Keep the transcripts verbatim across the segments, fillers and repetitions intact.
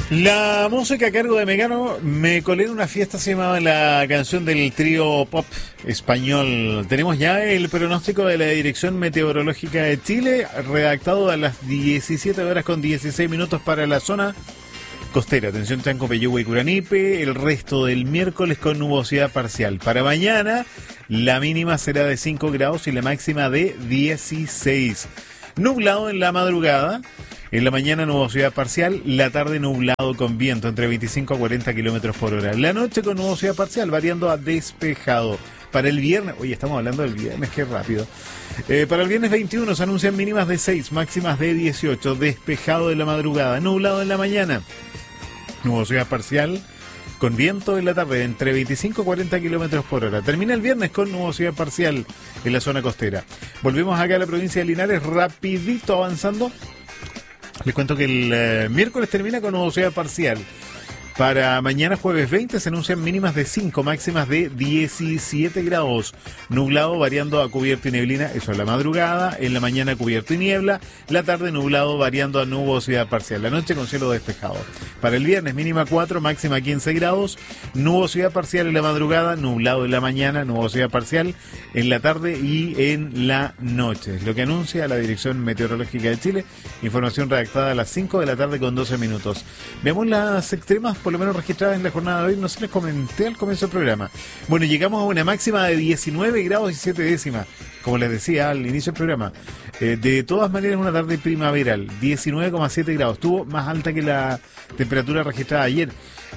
La música a cargo de Mecano, me colé en una fiesta, se llamaba la canción del trío pop español. Tenemos ya el pronóstico de la Dirección Meteorológica de Chile, redactado a las diecisiete horas con dieciséis minutos para la zona costera. Atención, Chanco, Peyúgue y Curanipe. El resto del miércoles con nubosidad parcial. Para mañana, la mínima será de cinco grados y la máxima de dieciséis. Nublado en la madrugada. En la mañana nubosidad parcial, la tarde nublado con viento entre veinticinco a cuarenta kilómetros por hora. La noche con nubosidad parcial, variando a despejado. Para el viernes, oye, estamos hablando del viernes, qué rápido. Eh, para el viernes veintiuno se anuncian mínimas de seis, máximas de dieciocho, despejado en la madrugada, nublado en la mañana, nubosidad parcial, con viento en la tarde entre veinticinco a cuarenta kilómetros por hora. Termina el viernes con nubosidad parcial en la zona costera. Volvemos acá a la provincia de Linares, rapidito avanzando. Les cuento que el eh, miércoles termina con nubosidad parcial. Para mañana jueves veinte se anuncian mínimas de cinco, máximas de diecisiete grados. Nublado variando a cubierto y neblina, eso es la madrugada. En la mañana cubierto y niebla. La tarde nublado variando a nubosidad parcial. La noche con cielo despejado. Para el viernes mínima cuatro, máxima quince grados. Nubosidad parcial en la madrugada, nublado en la mañana, nubosidad parcial en la tarde y en la noche. Lo que anuncia la Dirección Meteorológica de Chile. Información redactada a las cinco de la tarde con doce minutos. Veamos las extremas, por lo menos registradas en la jornada de hoy. No se les comenté al comienzo del programa. Bueno, llegamos a una máxima de diecinueve grados y siete décimas, como les decía al inicio del programa. Eh, de todas maneras, una tarde primaveral, diecinueve coma siete grados. Estuvo más alta que la temperatura registrada ayer.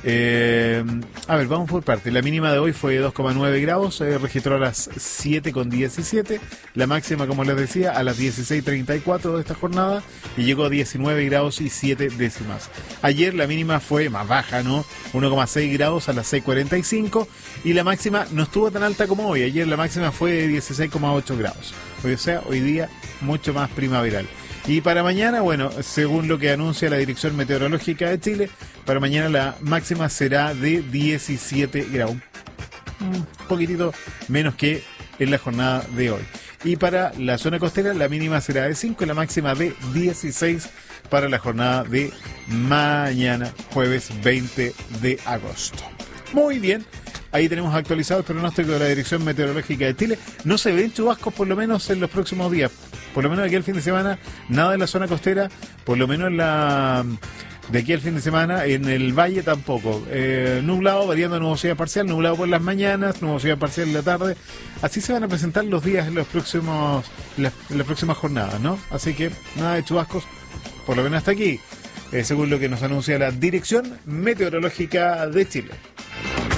Eh, a ver, vamos por parte. La mínima de hoy fue dos coma nueve grados, eh, registró a las siete con diecisiete. La máxima, como les decía, a las dieciséis treinta y cuatro de esta jornada y llegó a diecinueve grados y siete décimas. Ayer la mínima fue más baja, ¿no? uno coma seis grados a las seis cuarenta y cinco y la máxima no estuvo tan alta como hoy. Ayer la máxima fue de dieciséis coma ocho grados. O sea, hoy día mucho más primaveral. Y para mañana, bueno, según lo que anuncia la Dirección Meteorológica de Chile, para mañana la máxima será de diecisiete grados. Un poquitito menos que en la jornada de hoy. Y para la zona costera, la mínima será de cinco y la máxima de dieciséis para la jornada de mañana, jueves veinte de agosto. Muy bien. Ahí tenemos actualizado el pronóstico de la Dirección Meteorológica de Chile. No se ven chubascos por lo menos en los próximos días. Por lo menos de aquí al fin de semana, nada en la zona costera. Por lo menos en la de aquí al fin de semana, en el valle tampoco. Eh, nublado, variando a nubosidad parcial, nublado por las mañanas, nubosidad parcial en la tarde. Así se van a presentar los días en los próximos, en las, en las próximas jornadas, ¿no? Así que nada de chubascos, por lo menos hasta aquí, eh, según lo que nos anuncia la Dirección Meteorológica de Chile.